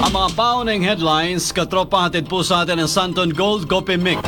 Ang mga paunang headlines, katropa, hatid po sa atin ng Santon Gold Coffee Mix.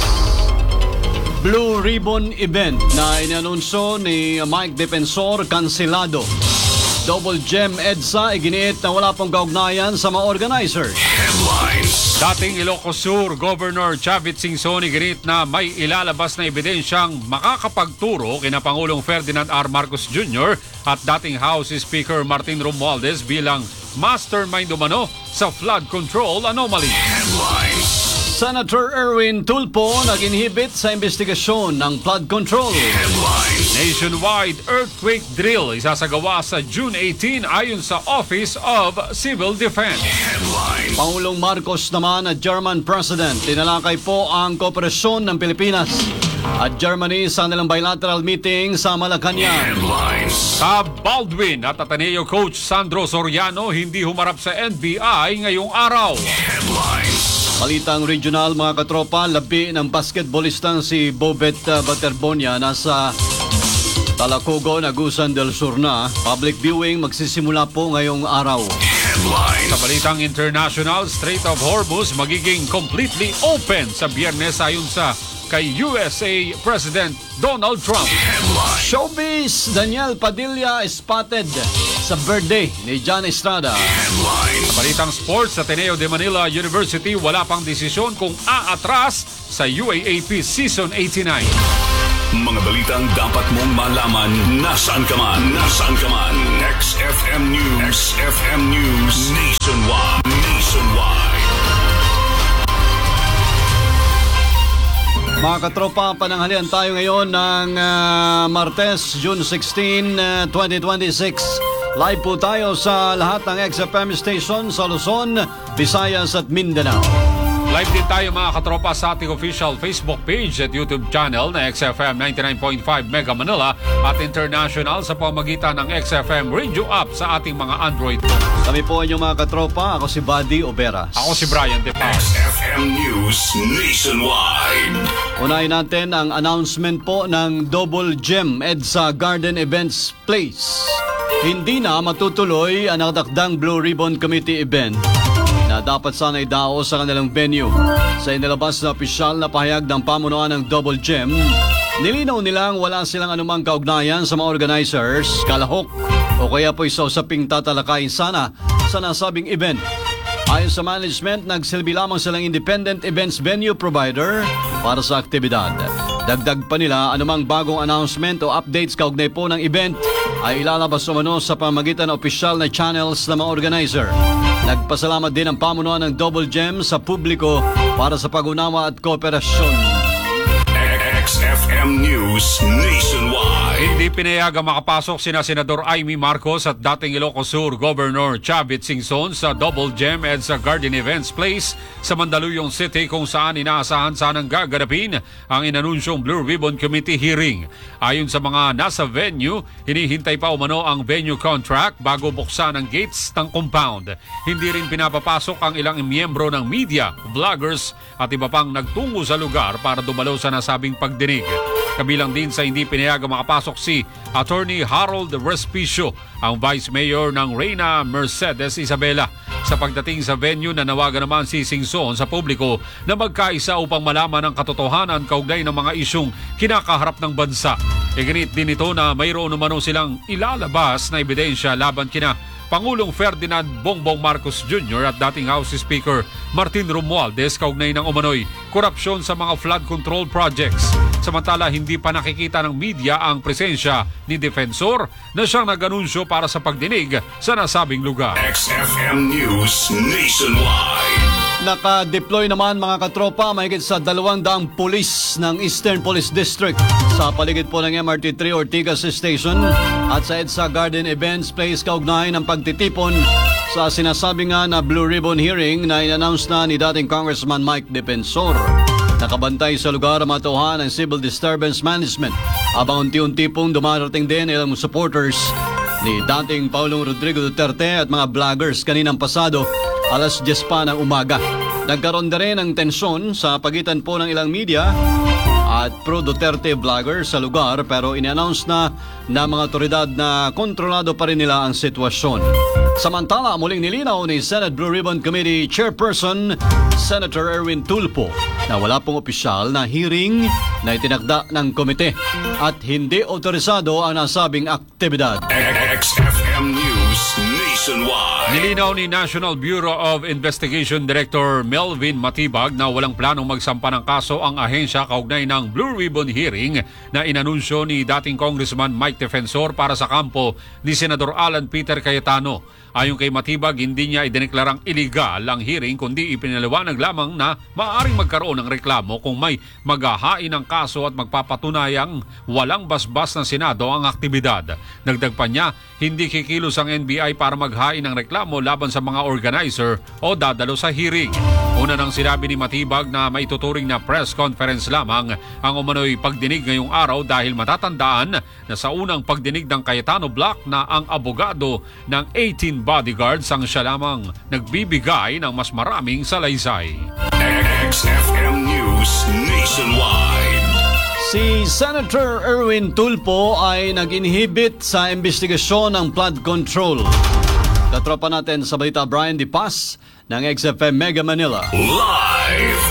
Blue Ribbon Event na inanunsyo ni Mike Defensor, kansilado. Double Gem EDSA, iginiit na wala pong kaugnayan sa mga organizers. Headlines. Dating Ilocos Sur Governor Chavit Singson iginiit na may ilalabas na ebidensyang makakapagturo kina Pangulong Ferdinand R. Marcos Jr. at dating House Speaker Martin Romualdez bilang mastermind umano sa flood control anomaly. Headlines. Senator Erwin Tulfo nag-inhibit sa investigasyon ng flood control. Headlines. Nationwide earthquake drill isasagawa sa June 18 ayon sa Office of Civil Defense. Headlines. Pangulong Marcos naman at German President tinalakay po ang kooperasyon ng Pilipinas at Germany sa nilang bilateral meeting sa Malacanang. Headlines. Sa Baldwin at Ateneo coach Sandro Soriano hindi humarap sa NBI ngayong araw. Headlines. Balitang regional, mga katropa, labi ng basketballistang si Bobet Baterbonia nasa Talacogo, Agusan del Sur na. Public viewing magsisimula po ngayong araw. Headlines. Sa balitang international, Strait of Hormuz magiging completely open sa Biyernes ayon sa kay USA President Donald Trump. Headlines. Showbiz, Daniel Padilla spotted sa birthday ni John Estrada. Headlines. Sa balitang sports, sa Ateneo de Manila University wala pang desisyon kung aatras sa UAAP Season 89. Mga balitang dapat mong malaman nasaan ka man. Nasaan ka man. XFM News. XFM News. Nationwide. Nationwide. Mga katropa, pananghalian tayo ngayon ng Martes, June 16, 2026. Live po tayo sa lahat ng XFM station sa Luzon, Visayas at Mindanao. Live din tayo mga katropa sa ating official Facebook page at YouTube channel na XFM 99.5 Mega Manila at international sa pamagitan ng XFM radio app sa ating mga Android phones. Kami po ang inyong mga katropa. Ako si Buddy Oberas. Ako si Brian De Paz. XFM News Nationwide. Unahin natin ang announcement po ng Double Gem EDSA Garden Events Place. Hindi na matutuloy ang nakadakdang Blue Ribbon Committee event na dapat sana idao sa kanilang venue. Sa inilabas na opisyal na pahayag ng pamunuan ng Double Gem, nilinaw nilang wala silang anumang kaugnayan sa mga organizers, kalahok o kaya po sa usaping tatalakayin sana sa nasabing event. Ayon sa management, nagsilbi lamang silang independent events venue provider para sa aktibidad. Dagdag pa nila, anumang bagong announcement o updates kaugnay po ng event ay ilalabas umano sa pamagitan ng opisyal na channels ng mga organizer. Nagpasalamat din ang pamunuan ng Double Gem sa publiko para sa pag-unawa at kooperasyon. XFM News Nationwide. Hindi pinayagang makapasok sina Senador Amy Marcos at dating Ilocos Sur Governor Chavit Singson sa Double Gem EDSA Garden Events Place sa Mandaluyong City kung saan inaasahan sanang gaganapin ang inanunsyong Blue Ribbon Committee hearing. Ayon sa mga nasa venue, hinihintay pa umano ang venue contract bago buksan ang gates ng compound. Hindi rin pinapapasok ang ilang miyembro ng media, vloggers at iba pang nagtungo sa lugar para dumalo sa nasabing pagdinig. Kabilang din sa hindi pinayagang makapasok si Attorney Harold Respicio, ang Vice Mayor ng Reyna Mercedes Isabela. Sa pagdating sa venue, nanawagan naman si Singson sa publiko na magkaisa upang malaman ang katotohanan kaugnay ng mga isyong kinakaharap ng bansa. Iginit din ito na mayroon umano silang ilalabas na ebidensya laban kina Pangulong Ferdinand Bongbong Marcos Jr. at dating House Speaker Martin Romualdez kaugnay ng umano'y korupsyon sa mga flood control projects. Samantala, hindi pa nakikita ng media ang presensya ni Defensor na siyang nag-anunsyo para sa pagdinig sa nasabing lugar. XFM News Nationwide. Naka-deploy naman mga katropa, mahigit sa 200 pulis ng Eastern Police District sa paligid po ng MRT3 Ortigas Station at sa EDSA Garden Events Place kaugnay ng pagtitipon sa sinasabi nga na Blue Ribbon hearing na in-announce na ni dating Congressman Mike Defensor. Nakabantay sa lugar ang mga tauhan ng Civil Disturbance Management habang unti-unti pong dumarating din ilang supporters ni dating Paulong Rodrigo Duterte at mga vloggers kaninang pasado alas 10 pa ng umaga. Nagkaroon na rin ng tensyon sa pagitan po ng ilang media at pro-Duterte vlogger sa lugar pero in-announce na ng mga otoridad na kontrolado pa rin nila ang sitwasyon. Samantala, muling nilinaw ni Senate Blue Ribbon Committee Chairperson Senator Erwin Tulfo na wala pong opisyal na hearing na itinakda ng komite at hindi otorisado ang nasabing aktibidad. XFM News Nationwide. Nilinaw ni National Bureau of Investigation Director Melvin Matibag na walang planong magsampa ng kaso ang ahensya kaugnay ng Blue Ribbon hearing na inanunsyo ni dating Congressman Mike Defensor para sa kampo ni Senador Alan Peter Cayetano. Ayon kay Matibag, hindi niya idineklarang iligal ang hearing kundi ipinaliwanag lamang na maaaring magkaroon ng reklamo kung may maghahain ng kaso at magpapatunayang walang basbas ng Senado ang aktibidad. Dagdag pa niya, hindi kikilos ang NBI para maghain ng reklamo laban sa mga organizer o dadalo sa hearing. Una nang sinabi ni Matibag na maituturing na press conference lamang ang umano'y pagdinig ngayong araw dahil matatandaan na sa unang pagdinig ng Cayetano Block na ang abogado ng 18 bodyguards ang siya lamang nagbibigay ng mas maraming salaysay. XFM News Nationwide. Si Senator Erwin Tulfo ay nag-inhibit sa investigasyon ng flood control. Katropa natin sa balita Brian De Paz ng XFM Mega Manila. Live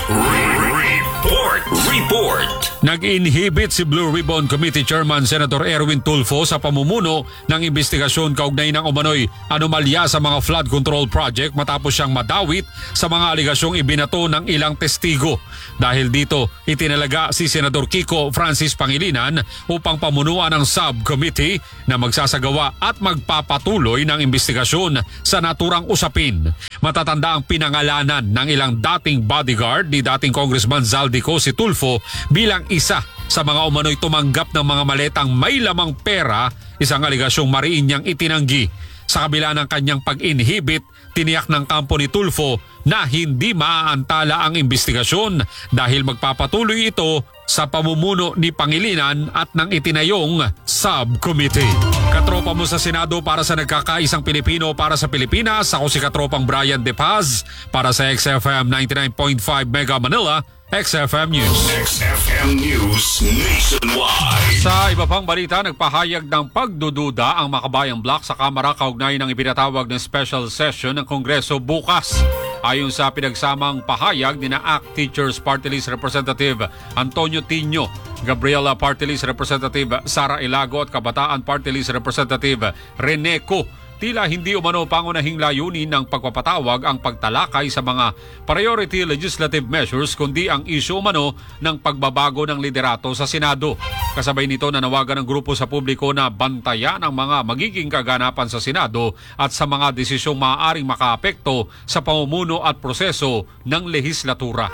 report. Nag-inhibit si Blue Ribbon Committee Chairman Senator Erwin Tulfo sa pamumuno ng investigasyon kaugnay ng umano'y anomalya sa mga flood control project matapos siyang madawit sa mga aligasyong ibinato ng ilang testigo. Dahil dito, itinalaga si Senador Kiko Francis Pangilinan upang pamunuan ng subcommittee na magsasagawa at magpapatuloy ng investigasyon sa naturang usapin. Matatanda ang pinangalanan ng ilang dating bodyguard ni dating Congressman Zaldico si Tulfo bilang isa sa mga umano'y tumanggap ng mga maletang may lamang pera, isang aligasyong mariin niyang itinanggi. Sa kabila ng kanyang pag-inhibit, tiniyak ng kampo ni Tulfo na hindi maaantala ang investigasyon dahil magpapatuloy ito sa pamumuno ni Pangilinan at ng itinayong subcommittee. Katropa mo sa Senado para sa nagkakaisang Pilipino para sa Pilipinas, ako si Katropang Brian De Paz para sa XFM 99.5 Mega Manila, XFM News. XFM News Nationwide. Sa iba pang balita, nagpahayag ng pagdududa ang Makabayang Bloc sa Kamara kaugnay ng ipinatawag ng special session ng Kongreso bukas. Ayon sa pinagsamang pahayag ni na ACT Teachers Party List Representative Antonio Tino, Gabriela Party List Representative Sara Ilago at Kabataan Party List Representative Rene Co, tila hindi umano pangunahing layunin ng pagpapatawag ang pagtalakay sa mga priority legislative measures kundi ang isyu umano ng pagbabago ng liderato sa Senado. Kasabay nito nanawagan ng grupo sa publiko na bantayan ang mga magiging kaganapan sa Senado at sa mga desisyong maaaring makaapekto sa pamumuno at proseso ng lehislatura.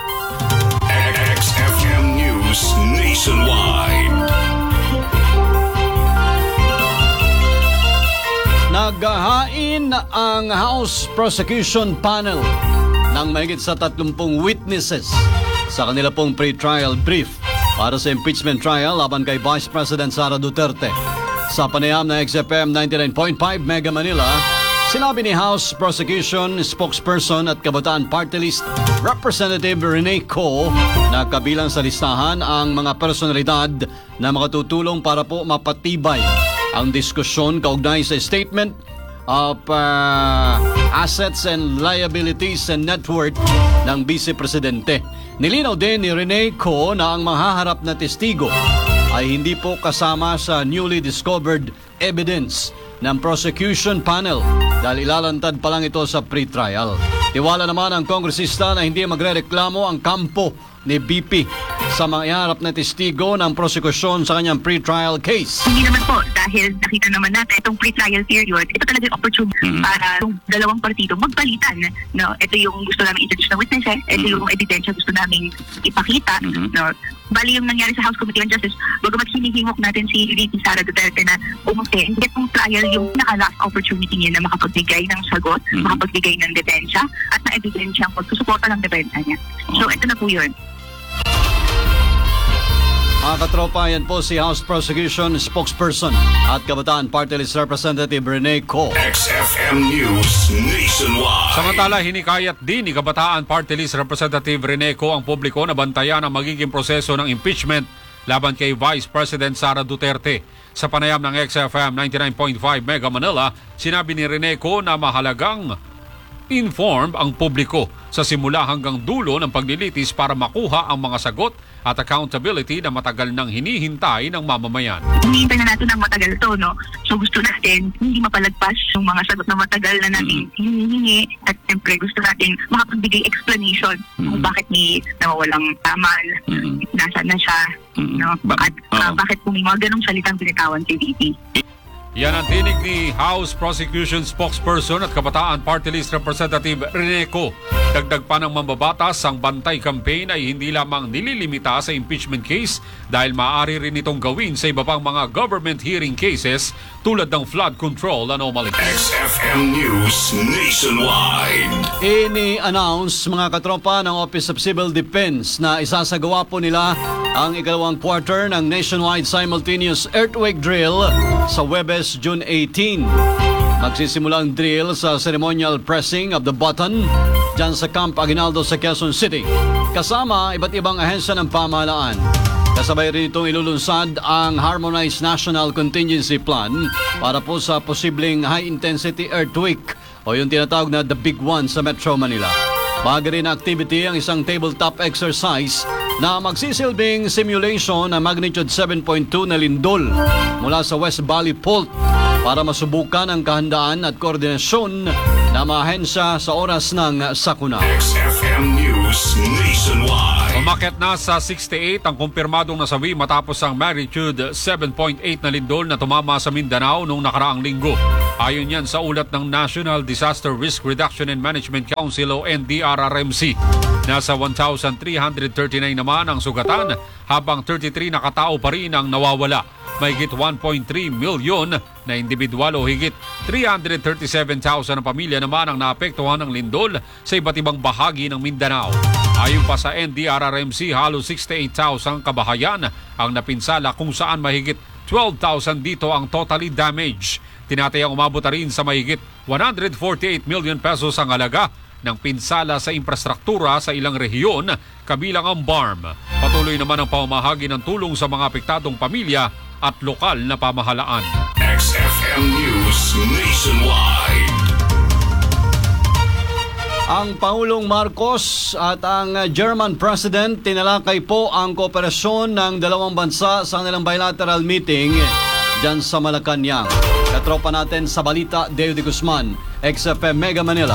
XFM News Nationwide. Naghahain ang House Prosecution Panel ng mahigit sa 30 witnesses sa kanila pong pre-trial brief para sa impeachment trial laban kay Vice President Sara Duterte. Sa panayam na XFM 99.5 Mega Manila, sinabi ni House Prosecution Spokesperson at Kabataan Party List Representative Rene Co na kabilang sa listahan ang mga personalidad na makatutulong para po mapatibay ang diskusyon kaugnay sa statement of assets and liabilities and net worth ng Vice Presidente. Nilinaw din ni Rene Co na ang mahaharap na testigo ay hindi po kasama sa newly discovered evidence ng prosecution panel dahil ilalantad pa lang ito sa pre-trial. Tiwala naman ang kongresista na hindi magrereklamo ang kampo ni BP sa mga iharap na testigo ng prosekusyon sa kanyang pre-trial case. Hindi naman po, dahil nakita naman natin itong pre-trial period, ito talaga yung opportunity para yung dalawang partido magpalitan. No? Ito yung gusto namin introduce na witnesses, ito yung ebidensya gusto namin ipakita. No? Bali yung nangyari sa House Committee on Justice, bago hinihimok natin si VP Sara Duterte na umutin, itong trial yung naka-last opportunity niya na makapagbigay ng sagot, makapagbigay ng debensya, at na ebidensya ang pagsusuporta ng debensya niya. So ito na po yun. Mga katropa, yan po si House Prosecution Spokesperson at Kabataan Party List Representative Rene Co. XFM News Nationwide. Samantala, hinikayat din ni Kabataan Party List Representative Rene Co ang publiko na bantayan ang magiging proseso ng impeachment laban kay Vice President Sara Duterte. Sa panayam ng XFM 99.5 Mega Manila, sinabi ni Rene Co na mahalagang informed ang publiko sa simula hanggang dulo ng paglilitis para makuha ang mga sagot at accountability na matagal nang hinihintay ng mamamayan. Hinihintay na natin ng matagal to, no? So gusto natin hindi mapalagpas yung mga sagot na matagal na natin hinihingi at siyempre gusto natin makapagbigay explanation kung bakit may nawawalang taman, nasaan na siya, no? At bakit kung may mga ganong salitang binitawan kay VP. Yan ang tinig ni House Prosecution Spokesperson at Kabataan Party List Representative Rene Co. Dagdag pa ng mambabatas, ang bantay campaign ay hindi lamang nililimita sa impeachment case dahil maaari rin itong gawin sa iba pang mga government hearing cases tulad ng flood control anomaly. XFM News Nationwide. Ini-announce mga katropa ng Office of Civil Defense na isasagawa po nila ang ikalawang quarter ng nationwide simultaneous earthquake drill sa Webes, June 18. Magsisimula ang drill sa ceremonial pressing of the button dyan sa Camp Aguinaldo sa Quezon City. Kasama iba't ibang ahensya ng pamahalaan. Kasabay rin itong ilulunsad ang Harmonized National Contingency Plan para po sa posibleng high-intensity earthquake o yung tinatawag na The Big One sa Metro Manila. Bahagi rin na activity ang isang tabletop exercise na magsisilbing simulation na magnitude 7.2 na lindol mula sa West Valley Fault para masubukan ang kahandaan at koordinasyon na mga ahensya sa oras ng sakuna. XFM News Nationwide. Umakyat na sa 68 ang kumpirmadong nasawi matapos ang magnitude 7.8 na lindol na tumama sa Mindanao noong nakaraang linggo. Ayon yan sa ulat ng National Disaster Risk Reduction and Management Council o NDRRMC. Nasa 1,339 naman ang sugatan habang 33 na katao pa rin ang nawawala. Mahigit 1.3 milyon na individual o higit 337,000 na pamilya naman ang naapektuhan ng lindol sa iba't ibang bahagi ng Mindanao. Ayon pa sa NDRRMC, halos 68,000 kabahayan ang napinsala kung saan mahigit 12,000 dito ang totally damaged. Tinatayang umabot na rin sa mahigit 148 million pesos ang halaga ng pinsala sa infrastruktura sa ilang rehiyon kabilang ang BARM. Patuloy naman ang pamamahagi ng tulong sa mga apektadong pamilya at lokal na pamahalaan. XFM News Nationwide. Ang Pangulong Marcos at ang German President tinalakay po ang kooperasyon ng dalawang bansa sa kanilang bilateral meeting dyan sa Malacanang. Katropa natin sa balita, Deo de Guzman, XFM Mega Manila.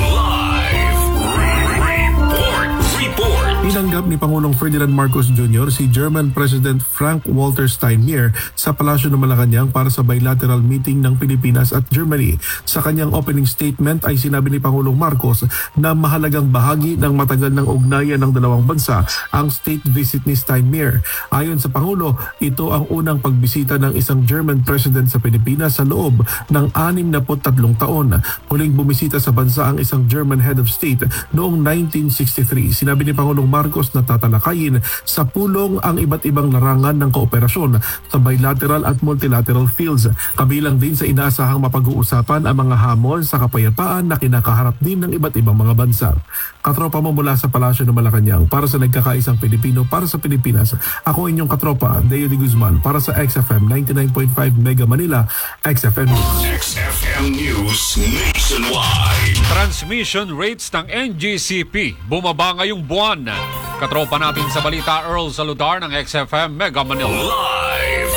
Tinanggap ni Pangulong Ferdinand Marcos Jr. si German President Frank-Walter Steinmeier sa Palasyo ng Malacanang para sa bilateral meeting ng Pilipinas at Germany. Sa kanyang opening statement ay sinabi ni Pangulong Marcos na mahalagang bahagi ng matagal ng ugnayan ng dalawang bansa ang state visit ni Steinmeier. Ayon sa Pangulo, ito ang unang pagbisita ng isang German President sa Pilipinas sa loob ng 63 taon. Huling bumisita sa bansa ang isang German head of state noong 1963. Sinabi ni Pangulong Marcos na tatalakayin sa pulong ang iba't ibang larangan ng kooperasyon sa bilateral at multilateral fields. Kabilang din sa inaasahang mapag-uusapan ang mga hamon sa kapayapaan na kinakaharap din ng iba't ibang mga bansa. Katropa mo mula sa Palasyo ng Malacanang para sa nagkakaisang Pilipino para sa Pilipinas. Ako inyong katropa, Deo de Guzman para sa XFM 99.5 Mega Manila, XFM News. XFM News Nationwide. Transmission rates ng NGCP bumaba ngayong buwan. Katropa natin sa balita, Earl Saludar ng XFM Mega Manila. Live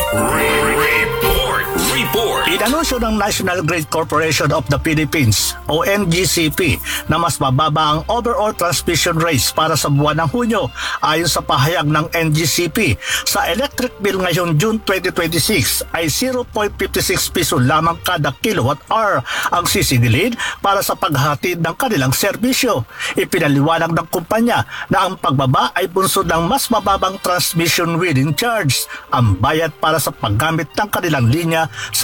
report. Inanunsyo ng National Grid Corporation of the Philippines o NGCP na mas mababa ang overall transmission rates para sa buwan ng Hunyo. Ayon sa pahayag ng NGCP, sa electric bill ngayon June 2026 ay 0.56 piso lamang kada kilowatt hour ang sisigilin para sa paghatid ng kanilang serbisyo. Ipinaliwanag ng kumpanya na ang pagbaba ay bunsod ng mas mababang transmission wheeling charge, ang bayad para sa paggamit ng kanilang linya sa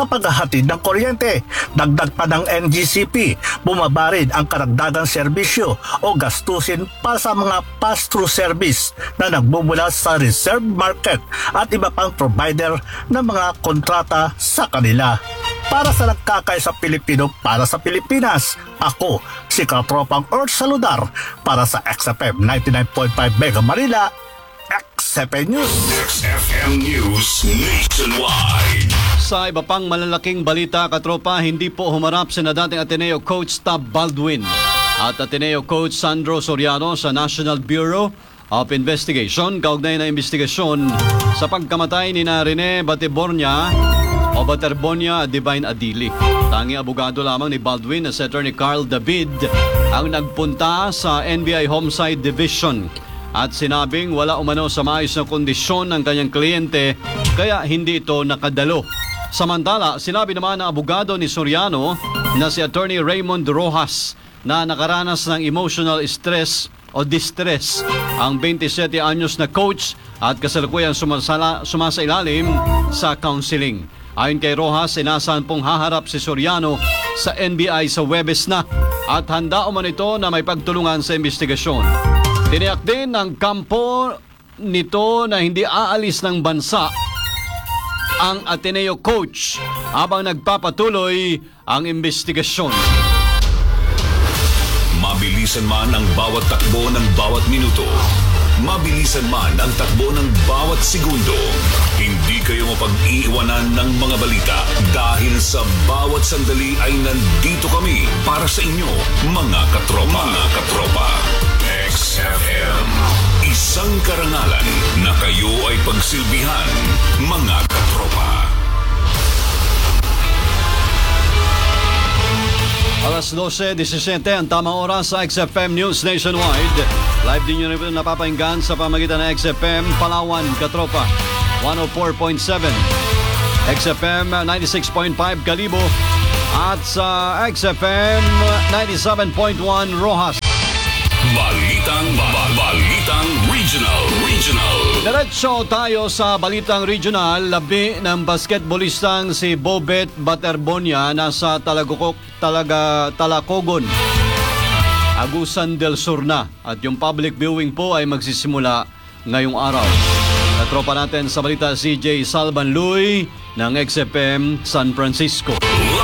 sa paghahatid ng kuryente. Dagdag pa ng NGCP, bumaba rin ang karagdagang serbisyo o gastusin para sa mga pass-through service na nagbubula sa reserve market at iba pang provider ng mga kontrata sa kanila. Para sa nagkakaisa Pilipino, para sa Pilipinas, ako si Katropang Earth Saludar para sa XFM 99.5 Mega Manila, XFM News. XFM News Nationwide. Sa iba pang malalaking balita, katropa, hindi po humarap si dating Ateneo coach Tab Baldwin at Ateneo coach Sandro Soriano sa National Bureau of Investigation kaugnay na investigasyon sa pagkamatay ni Rene Baterbonia o Baterbonia Divine Adili. Tanging abogado lamang ni Baldwin na si Attorney Carl David ang nagpunta sa NBI Homicide Division at sinabing wala umano sa maayos na kondisyon ng kanyang kliyente kaya hindi ito nakadalo. Samantala, sinabi naman ng abogado ni Soriano na si Attorney Raymond Rojas na nakaranas ng emotional stress o distress ang 27 anyos na coach at kasalukuyang sumasailalim sa counseling. Ayon kay Rojas, inasahan pong haharap si Soriano sa NBI sa Huwebes na at handa umano ito na may pagtulungan sa investigasyon. Tiniyak din ng kampo nito na hindi aalis ng bansa ang Ateneo coach habang nagpapatuloy ang investigasyon. Mabilisan man ang bawat takbo ng bawat minuto, mabilisan man ang takbo ng bawat segundo, hindi kayo mapag-iiwanan ng mga balita dahil sa bawat sandali ay nandito kami para sa inyo, mga katropa. Mga katropa. XFM. Isang karangalan na kayo ay pagsilbihan, mga katropa. Alas 12:17 ang tamang oras sa XFM News Nationwide. Live din nyo rin napapahinggan sa pamagitan ng XFM Palawan, Katropa 104.7, XFM 96.5 Kalibo at sa XFM 97.1 Rojas. Balitang Regional. Diretso tayo sa Balitang Regional. Labi ng basketballistang si Bobet Baterbonia nasa Talacogon, Agusan del Sur na. At yung public viewing po ay magsisimula ngayong araw. Katropa natin sa balita CJ Salbanluy ng XFM San Francisco.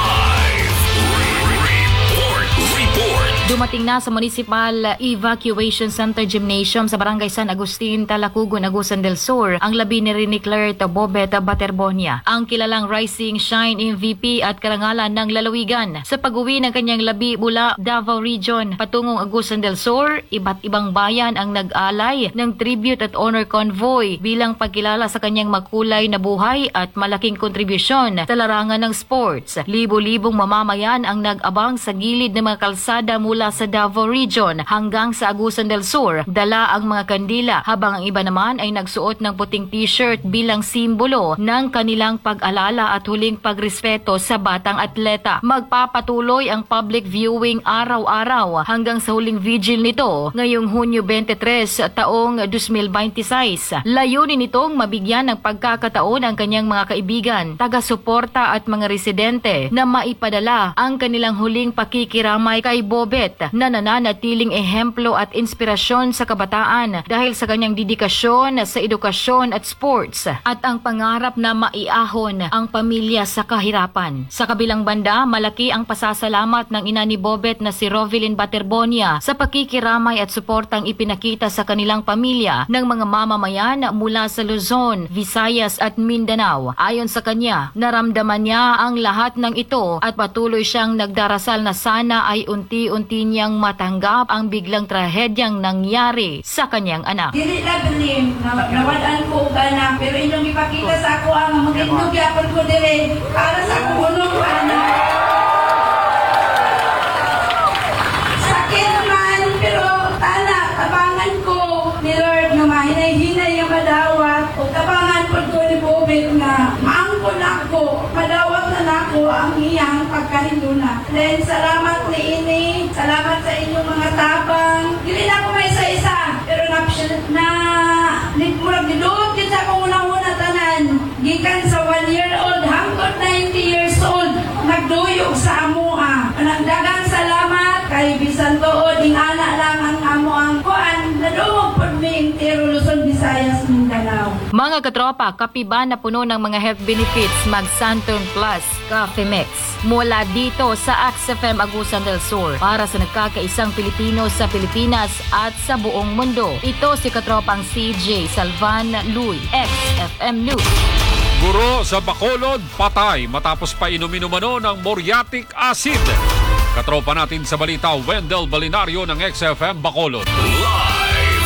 Dumating na sa Municipal Evacuation Center Gymnasium sa Barangay San Agustin, Talacogon, Agusan del Sur ang labi ni Rene Claire Bobet Baterbonia, ang kilalang Rising Shine MVP at karangalan ng lalawigan. Sa pag-uwi ng kanyang labi mula Davao Region patungong Agusan del Sur, iba't ibang bayan ang nag-alay ng tribute at honor convoy bilang pagkilala sa kanyang makulay na buhay at malaking kontribusyon sa larangan ng sports. Libo-libong mamamayan ang nag-abang sa gilid ng mga kalsada mula sa Davao Region hanggang sa Agusan del Sur, dala ang mga kandila habang ang iba naman ay nagsuot ng puting t-shirt bilang simbolo ng kanilang pag-alala at huling pagrespeto sa batang atleta. Magpapatuloy ang public viewing araw-araw hanggang sa huling vigil nito ngayong Hunyo 23 taong 2026. Layunin nitong mabigyan ng pagkakataon ang kanyang mga kaibigan, taga-suporta at mga residente na maipadala ang kanilang huling pakikiramay kay Bobet na nananatiling ehemplo at inspirasyon sa kabataan dahil sa kanyang dedikasyon sa edukasyon at sports at ang pangarap na maiahon ang pamilya sa kahirapan. Sa kabilang banda, malaki ang pasasalamat ng ina ni Bobet na si Rovelyn Baterbonia sa pakikiramay at suportang ipinakita sa kanilang pamilya ng mga mamamayan mula sa Luzon, Visayas at Mindanao. Ayon sa kanya, naramdaman niya ang lahat ng ito at patuloy siyang nagdarasal na sana ay unti-unti niyang matanggap ang biglang trahedyang nangyari sa kanyang anak. Dili na bilim, nawadaan ko og anak, pero inyong ipakita sa ako ang magindog yapon ko dili para sa akong unong anak. Sakit man, pero anak, tabangan ko ni Lord na mahinay-hinay ang madawat o tabangan ko ni Bobet na maangkon ako, madawat na nako ang iyang pagkahinduna. Then, salamat ni Ini, salamat sa inyong mga tabang. Dili na ako may isa-isa, pero murag niluot din sa akong unang-una tanan. Gikan sa 1 year old hanggang 90 years Mga katropa, kapiba na puno ng mga health benefits mag Santon Plus Coffee Mix. Mula dito sa XFM Agusan del Sur para sa nagkakaisang Pilipino sa Pilipinas at sa buong mundo. Ito si katropang CJ Salvan Luy, XFM News. Guro sa Bacolod, patay matapos pa inumin-umano ng muriatic acid. Katropa natin sa balita, Wendell Balinario ng XFM Bacolod. Live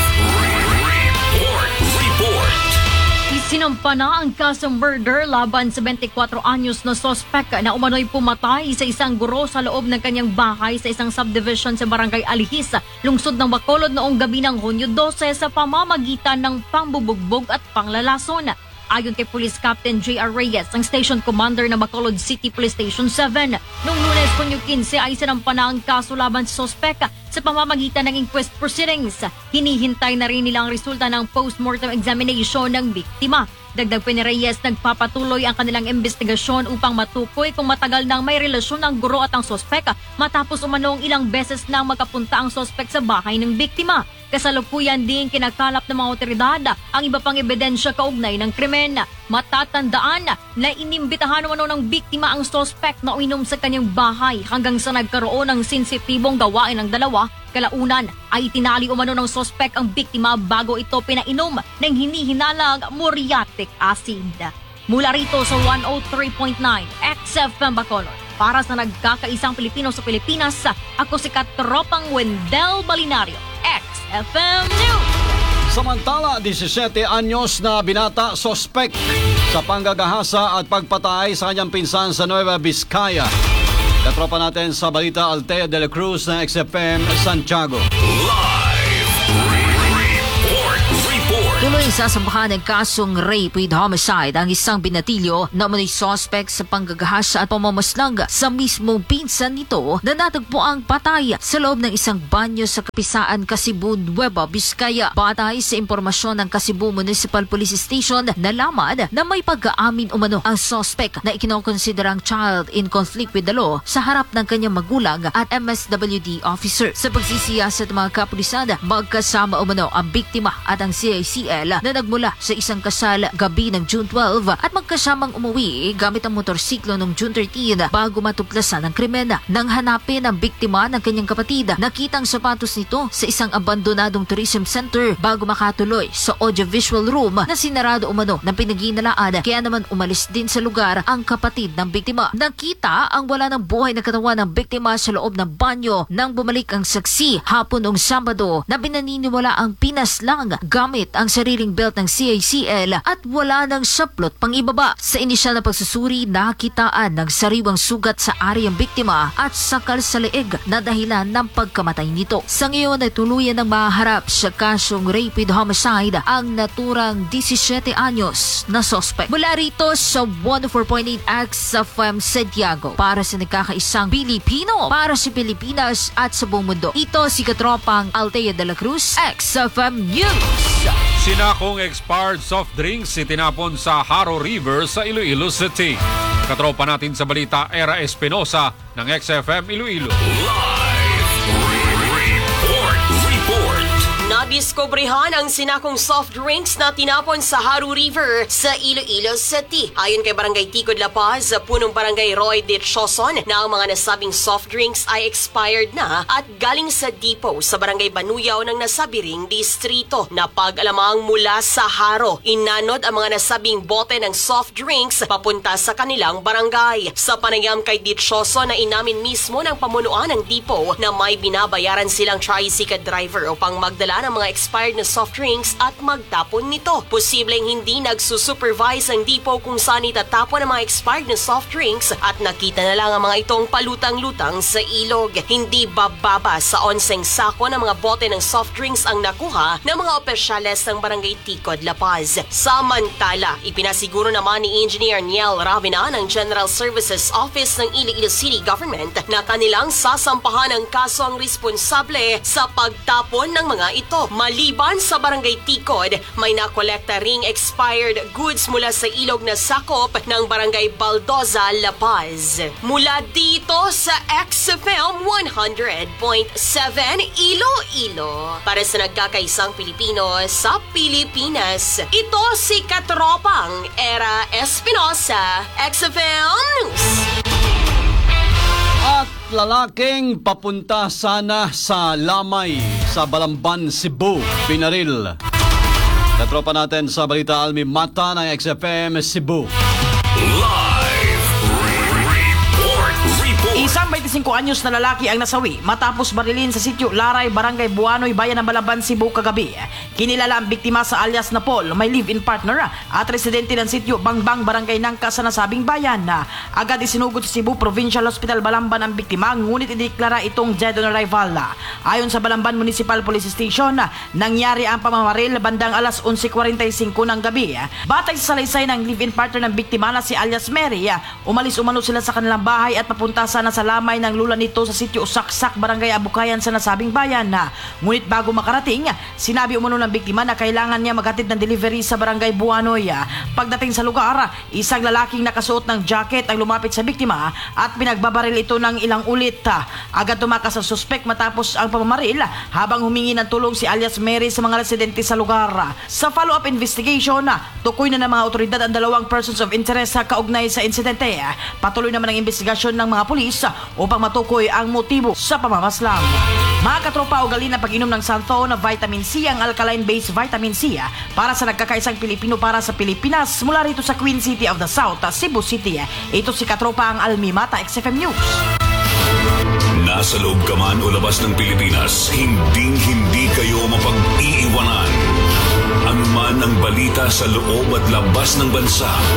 report. Isinampa na ang kasong murder laban sa 24 anyos na sospek na umano'y pumatay sa isang guro sa loob ng kanyang bahay sa isang subdivision sa Barangay Alihis, lungsod ng Bacolod noong gabi ng Hunyo 12 sa pamamagitan ng pambubugbog at panglalason. Ayon kay Police Captain J.R. Reyes, ang Station Commander ng Bacolod City Police Station 7, noong Lunes, Hunyo 15 ay sinampa na ang kaso laban sa sospek sa pamamagitan ng inquest proceedings. Hinihintay na rin nila ang resulta ng post-mortem examination ng biktima. Dagdag pa ni Reyes, nagpapatuloy ang kanilang investigasyon upang matukoy kung matagal nang may relasyon ng guro at ang sospek matapos umanong ilang beses nang magkapunta ang sospek sa bahay ng biktima. Kasalukuyan din kinakalap ng mga otoridad ang iba pang ebidensya kaugnay ng krimen. Matatandaan na inimbitahan umano ng biktima ang sospek na uminom sa kanyang bahay hanggang sa nagkaroon ng sensitibong gawain ng dalawa. Kalaunan ay tinali umano ng sospek ang biktima bago ito pinainom ng hinihinalang muriatic acid. Mula rito sa 103.9 XFM Bacolod, para sa nagkakaisang Pilipino sa Pilipinas, ako si katropang Wendell Balinario, XFM News. Samantala, 17 anyos na binata sospek sa panggagahasa at pagpatay sa kanyang pinsan sa Nueva Vizcaya. Katropa natin sa balita, Altea de la Cruz ng XFM Santiago. Live report. Tuloy sa sambahan ng kasong rape with homicide ang isang binatilyo na umano'y suspect sa panggagahasa at pamamaslang sa mismong pinsan nito na natagpuang patay sa loob ng isang banyo sa Kapisaan, Kasibu, Nueva Vizcaya. Batay sa impormasyon ng Kasibu Municipal Police Station, nalaman na may pag-aamin umano ang suspect na ikinokonsiderang child in conflict with the law sa harap ng kanyang magulang at MSWD officer. Sa pagsisiyasat ng mga kapulisan, magkasama umano ang biktima at ang CICL na nagmula sa isang kasal gabi ng June 12 at magkasamang umuwi gamit ang motorsiklo noong June 13 bago matuklasan ang krimen. Nang hanapin ang biktima ng kanyang kapatid, nakitang sapatos nito sa isang abandonadong tourism center bago makatuloy sa audiovisual room na sinarado umano ng pinaghihinalaan, kaya naman umalis din sa lugar ang kapatid ng biktima. Nakita ang wala ng buhay na katawan ng biktima sa loob ng banyo nang bumalik ang saksi hapon noong Sabado na pinaniniwala ang pinaslang gamit ang sariling belt ng CICL at wala ng saplot pang ibaba. Sa inisyal na pagsusuri, nakitaan ng sariwang sugat sa ari ang biktima at sakal sa leeg na dahilan ng pagkamatay nito. Sa ngayon ay tuluyan ng maharap sa kasong rape with homicide ang naturang 17 anyos na suspect. Mula rito sa 104.8 XFM Santiago, para sa nagkakaisang Pilipino, para sa Pilipinas at sa buong mundo. Ito si katropang Altea de la Cruz, XFM News. Sinakong expired soft drinks itinapon sa Haro River sa Iloilo City. Katropa natin sa balita, Era Espinosa ng XFM Iloilo. Live report. Nadiskobrehan ang sinakong soft drinks na tinapon sa Haro River sa Iloilo City. Ayon kay Barangay Ticod La Paz, punong Barangay Roy de Choson, na ang mga nasabing soft drinks ay expired na at galing sa depot sa Barangay Banuyaw ng nasabiring distrito. Napag-alamang mula sa Haro, inanod ang mga nasabing bote ng soft drinks papunta sa kanilang barangay. Sa panayam kay de Choson, na inamin mismo ng pamunuan ng depot na may binabayaran silang tricycle driver upang magdala ng mga expired na soft drinks at magtapon nito. Posibleng hindi nagsusupervise ang depot kung saan itatapon ang mga expired na soft drinks at nakita na lang ang mga itong palutang-lutang sa ilog. Hindi bababa sa 11 sako ng mga bote ng soft drinks ang nakuha ng mga opisyales ng Barangay Ticod La Paz. Samantala, ipinasiguro naman ni Engineer Niel Ravina ng General Services Office ng Iloilo City Government na kanilang sasampahan ang kaso ang responsable sa pagtapon ng mga ito. Iloilo. Maliban sa Barangay Tikod, may nakolekta ring expired goods mula sa ilog na sakop ng Barangay Baldoza, La Paz. Mula dito sa XFM 100.7 Iloilo. Para sa nagkakaisang Pilipino sa Pilipinas, ito si Katropang Era Espinosa, XFM News. At lalaking papunta sana sa Lamay sa Balamban, Cebu, binaril. Katropa natin sa Balita Almi Mata ng XFM Cebu. Live report. Isang 25 anyos na lalaki ang nasawi matapos barilin sa sitio Laray, Barangay Buanoy, Bayan ng Balamban, Cebu kagabi. Kinilala ang biktima sa alias na Paul, may live-in partner at residente ng sitio Bangbang, Barangay Nangka sa nasabing bayan. Agad isinugod sa Cebu Provincial Hospital Balamban ang biktima, ngunit ideklara itong dead on arrival. Ayon sa Balamban Municipal Police Station, nangyari ang pamamaril bandang alas 11:45 ng gabi. Batay sa salaysay ng live-in partner ng biktima na si alias Mary, umalis umano sila sa kanilang bahay at papunta sana sa lamay ng lula nito sa sitio Saksak, Barangay Abukayan sa nasabing bayan. Ngunit bago makarating, sinabi umano ng biktima na kailangan niya maghatid ng delivery sa Barangay Buanoy. Pagdating sa lugar, isang lalaking nakasuot ng jacket ang lumapit sa biktima at pinagbabaril ito ng ilang ulit. Agad tumakas ang suspect matapos ang pamamaril habang humingi ng tulong si alias Mary sa mga residente sa lugar. Sa follow-up investigation, tukoy na ng mga otoridad ang dalawang persons of interest kaugnay sa insidente. Patuloy naman ang investigasyon ng mga pulis upang matukoy ang motibo sa pamamaslang. Mga katropa, ugali na pag-inom ng Santo na vitamin C, ang alkaline-based vitamin C para sa nagkakaisang Pilipino para sa Pilipinas mula rito sa Queen City of the South, Cebu City. Ito si katropa ang Almi Mata, XFM News. Nasa loob ka man o labas ng Pilipinas, hindi kayo mapag-iiwanan. Ang man ang balita sa loob at labas ng bansa.